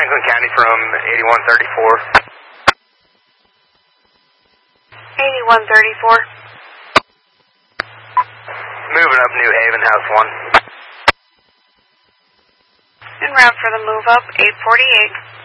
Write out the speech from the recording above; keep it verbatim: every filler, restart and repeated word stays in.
Franklin County from eighty-one thirty-four. eighty-one thirty-four. Moving up New Haven, house one. En route for the move up, eight forty-eight.